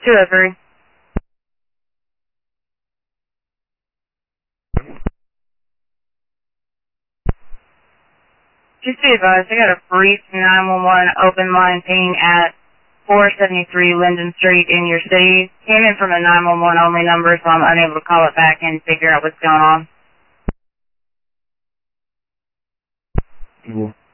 203. Just be advised, I got a brief 911 open line ping at 473 Linden Street in your city. Came in from a 911 only number, so I'm unable to call it back and figure out what's going on.